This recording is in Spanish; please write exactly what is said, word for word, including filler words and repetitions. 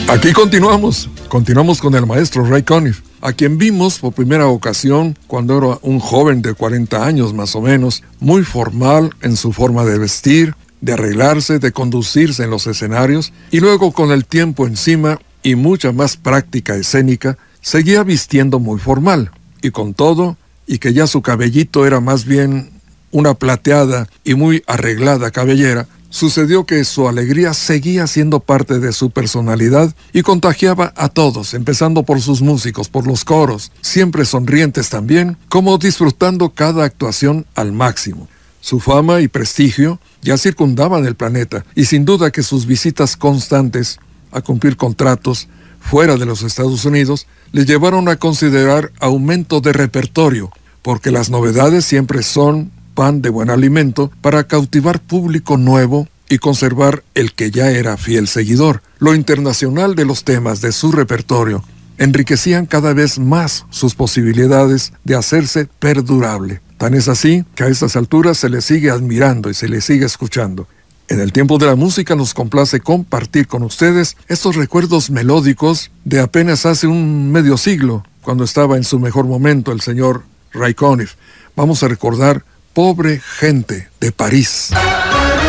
Aquí continuamos, continuamos con el maestro Ray Conniff, a quien vimos por primera ocasión cuando era un joven de cuarenta años más o menos, muy formal en su forma de vestir, de arreglarse, de conducirse en los escenarios, y luego con el tiempo encima y mucha más práctica escénica, seguía vistiendo muy formal, y con todo, y que ya su cabellito era más bien una plateada y muy arreglada cabellera, sucedió que su alegría seguía siendo parte de su personalidad y contagiaba a todos, empezando por sus músicos, por los coros, siempre sonrientes también, como disfrutando cada actuación al máximo. Su fama y prestigio ya circundaban el planeta y sin duda que sus visitas constantes a cumplir contratos fuera de los Estados Unidos le llevaron a considerar aumento de repertorio, porque las novedades siempre son pan de buen alimento para cautivar público nuevo y conservar el que ya era fiel seguidor. Lo internacional de los temas de su repertorio enriquecían cada vez más sus posibilidades de hacerse perdurable. Tan es así que a estas alturas se le sigue admirando y se le sigue escuchando. En el tiempo de la música nos complace compartir con ustedes estos recuerdos melódicos de apenas hace un medio siglo, cuando estaba en su mejor momento el señor Ray Conniff. Vamos a recordar Pobre gente de París.